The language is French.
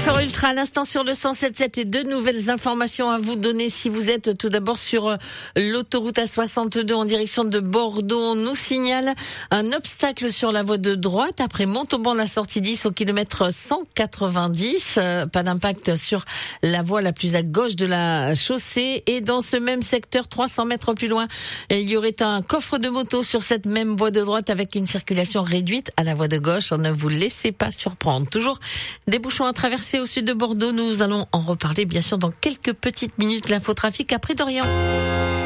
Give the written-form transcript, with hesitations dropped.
Info Ultra à l'instant sur le 107.7 et deux nouvelles informations à vous donner si vous êtes tout d'abord sur l'autoroute A62 en direction de Bordeaux. On nous signale un obstacle sur la voie de droite après Montauban, la sortie 10 au kilomètre 190. Pas d'impact sur la voie la plus à gauche de la chaussée. Et dans ce même secteur, 300 mètres plus loin, il y aurait un coffre de moto sur cette même voie de droite avec une circulation réduite à la voie de gauche. Ne vous laissez pas surprendre. Toujours des bouchons à traverser au sud de Bordeaux. Nous allons en reparler bien sûr dans quelques petites minutes. L'infotrafic après Dorian.